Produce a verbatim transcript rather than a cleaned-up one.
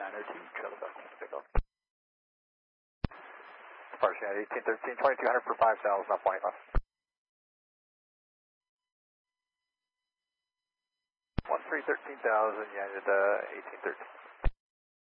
nine oh two, shuttle bus, take off. Departure at eighteen thirteen, twenty-two hundred for five thousand, not point five. one three thirteen thousand, United uh, eighteen thirteen.